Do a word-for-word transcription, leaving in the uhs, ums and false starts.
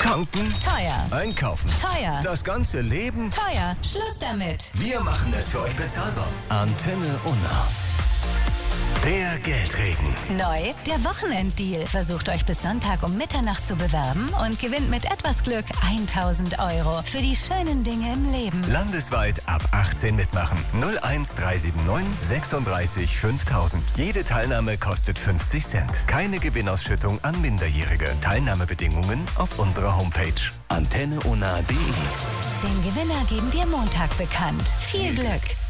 Tanken? Teuer. Einkaufen? Teuer. Das ganze Leben? Teuer. Schluss damit. Wir machen es für euch bezahlbar. Antenne Unna. Der Geldregen. Neu, der Wochenenddeal. Versucht euch bis Sonntag um Mitternacht zu bewerben und gewinnt mit etwas Glück tausend Euro für die schönen Dinge im Leben. Landesweit ab achtzehn mitmachen. null eins drei sieben neun sechsunddreißig fünftausend. Jede Teilnahme kostet fünfzig Cent. Keine Gewinnausschüttung an Minderjährige. Teilnahmebedingungen auf unserer Homepage. antenne unna punkt de. Den Gewinner geben wir Montag bekannt. Viel Glück!